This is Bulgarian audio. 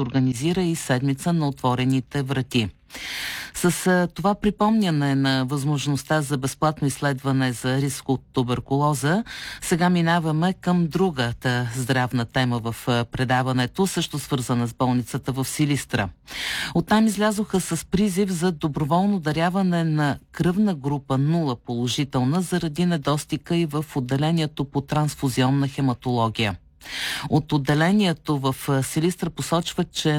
организира и седмица на отворените врати. С това припомняне на възможността за безплатно изследване за риск от туберкулоза, сега минаваме към другата здравна тема в предаването, също свързана с болницата в Силистра. Оттам излязоха с призив за доброволно даряване на кръвна група 0 положителна заради недостига и в отделението по трансфузионна хематология. От отделението в Силистра посочват, че